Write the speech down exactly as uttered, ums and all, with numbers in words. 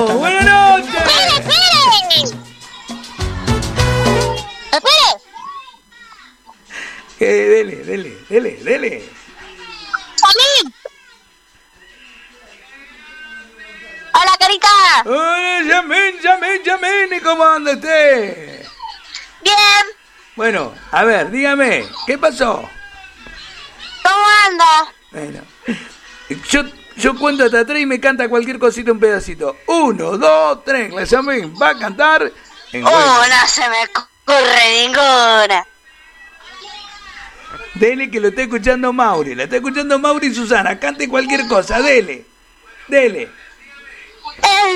¡Vamos! ¡Buenas noches! ¡Espere, espere! ¡Espere! Eh, dele, dele, dele, dele. ¡Samir! ¡Hola, Carita! ¡Hola, Yamin, Yamin, Yamin! ¿Cómo anda usted? Bien. Bueno, a ver, dígame, ¿qué pasó? ¿Cómo anda? Bueno, yo, yo cuento hasta tres y me canta cualquier cosita un pedacito. Uno, dos, tres, la Yamin va a cantar en Oh, huelga. no se me ocurre ninguna. Dele que lo está escuchando Mauri, la está escuchando Mauri y Susana, cante cualquier cosa, dele, dele. Es